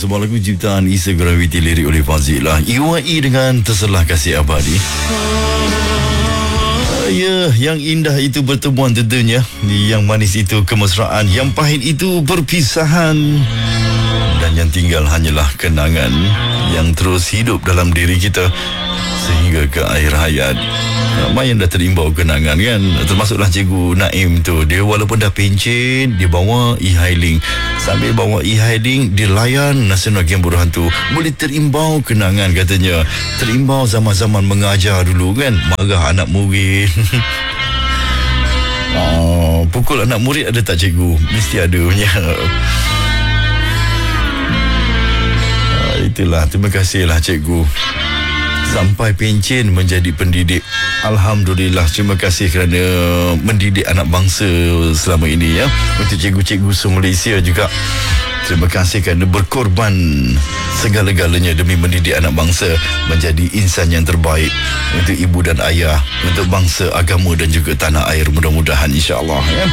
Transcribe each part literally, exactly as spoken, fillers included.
sebuah lagu ciptaan Isa Gravity, lirik oleh Fazilah E Y E dengan Terselah Kasih Abadi. uh, Ya, yang indah itu pertemuan tentunya, yang manis itu kemesraan, yang pahit itu perpisahan, dan yang tinggal hanyalah kenangan yang terus hidup dalam diri kita sehingga ke akhir hayat. Ramai yang dah terimbau kenangan kan, termasuklah Cikgu Naim tu. Dia walaupun dah pencen, dia bawa e-hailing. Sambil bawa e-hailing, dia layan Nasional Game Buruh Hantu. Boleh terimbau kenangan katanya. Terimbau zaman-zaman mengajar dulu kan, marah anak murid. Oh, pukul anak murid ada tak cikgu? Mesti ada punya. Ah, itulah, terima kasihlah cikgu. Sampai pencen menjadi pendidik. Alhamdulillah, terima kasih kerana mendidik anak bangsa selama ini ya. Untuk cikgu-cikgu se-Malaysia juga, terima kasih kerana berkorban segala-galanya demi mendidik anak bangsa menjadi insan yang terbaik untuk ibu dan ayah, untuk bangsa, agama dan juga tanah air, mudah-mudahan insya-Allah ya.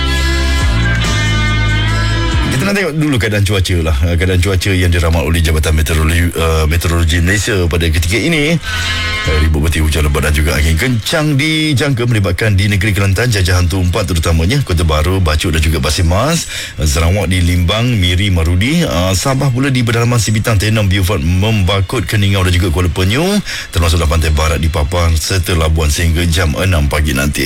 Kita nak tengok dulu keadaan cuaca lah. Keadaan cuaca yang diramal oleh Jabatan Meteorologi, uh, Meteorologi Malaysia pada ketika ini. Uh, ribut bertiup hujan lebat dan juga angin kencang dijangka melibatkan di negeri Kelantan, Jajahan Tumpat terutamanya, Kota Baru, Bachuk dan juga Pasir Mas, uh, Sarawak di Limbang, Miri, Marudi, uh, Sabah pula di pedalaman Sibitang, Tenom, Beaufort, Membakut, Keningau dan juga Kuala Penyu, termasuklah pantai barat di Papar serta Labuan sehingga jam enam pagi nanti.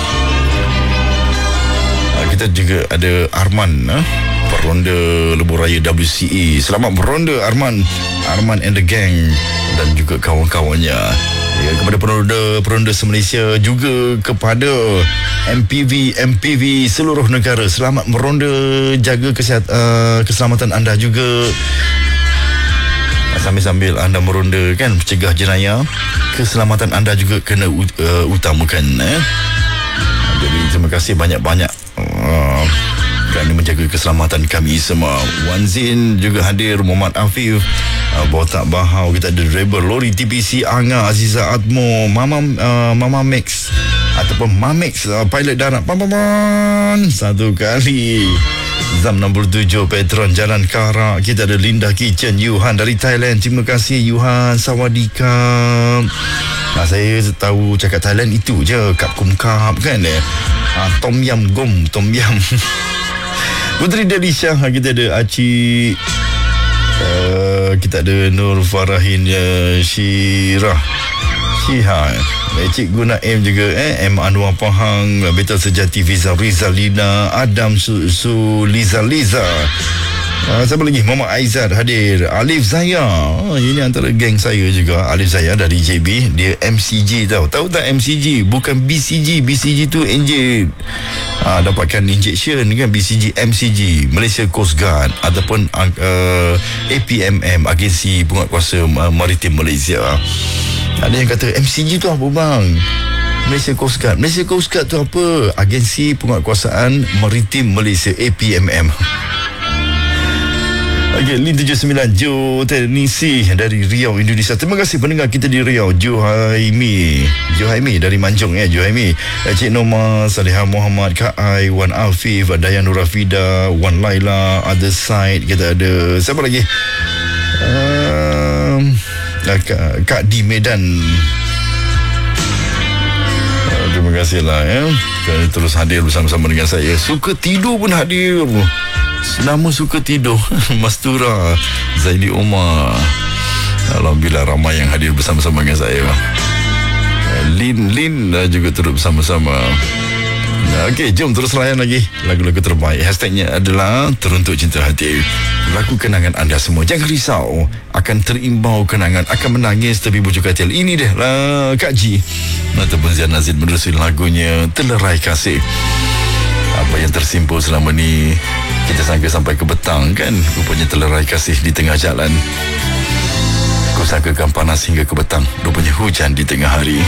Uh, kita juga ada Arman, uh, Peronda Lebuh Raya W C E. Selamat beronda Arman, Arman and the gang dan juga kawan-kawannya. Ya, kepada peronda-peronda se-Malaysia, juga kepada M P V M P V seluruh negara, selamat meronda, jaga kesihat, uh, keselamatan anda juga. Sambil-sambil anda meronda kan, mencegah jenayah, keselamatan anda juga kena uh, utamakan eh. Jadi terima kasih banyak-banyak uh, kerana menjaga keselamatan kami semua. Wan Zin juga hadir, Muhammad Afif, uh, Botak Bahau, kita ada driver lori T P C Anga, Aziza Atmo, Mama uh, Mama Max ataupun Mamex, uh, pilot darat Pampaman satu kali. Zam enam puluh tujuh Petron Jalan Karak, kita ada Linda Kitchen, Yuhan dari Thailand. Terima kasih Yuhan, Sawadika. Nah, saya tahu cakap Thailand itu je, Kap Kum Kap kan eh. Ah, Tom Yam Gom, Tom Yam. Puteri Delisha, kita ada Aci, uh, kita ada Nur Farahin, uh, Syirah Syihah, eh, Cikgu Naim juga eh, M Anwar Pahang, Betul Sejati, Fiza Rizalina, Adam Su, Su Liza Liza. Uh, siapa lagi? Muhammad Aizat hadir. Alif Zaya, oh, ini antara geng saya juga. Alif Zaya dari J B, dia M C G tau. Tahu tak M C G? Bukan B C G. B C G tu inject, uh, dapatkan injection kan. B C G, M C G, Malaysia Coast Guard ataupun uh, A P M M, Agensi Penguatkuasa Maritim Malaysia. Ada yang kata M C G tu apa bang? Malaysia Coast Guard. Malaysia Coast Guard tu apa? Agensi Penguatkuasaan Maritim Malaysia, A P M M. Okey, Lin tujuh sembilan Jo Teknisi dari Riau, Indonesia. Terima kasih pendengar kita di Riau. Jo Haimi, Jo Haimi dari Manjung ya, Jo Haimi. Cik Noma, Salihah Muhammad, Kak Ai, Wan Afif, Dayan Nurafida, Wan Laila, Other Side. Kita ada siapa lagi? Um, Kak, Kak di Medan. Uh, terima kasihlah ya, kerana terus hadir bersama-sama dengan saya. Suka tidur pun hadir. Nama suka tidur Mastura Zaidi Omar. Alhamdulillah ramai yang hadir bersama-sama dengan saya. Lin Lin juga turut bersama-sama. Okey, jom terus layan lagi lagu-lagu terbaik. Hashtagnya adalah Teruntuk Cinta Hati. Lagu kenangan anda semua. Jangan risau, akan terimbau kenangan, akan menangis tapi bujuk hati. Ini dia lah Kak Ji ataupun Zian Nazid menerusi lagunya Telerai Kasih. Apa yang tersimpul selama ni kita sangka sampai ke petang kan, rupanya telerai kasih di tengah jalan. Kau sangkakan panas hingga ke petang, rupanya hujan di tengah hari.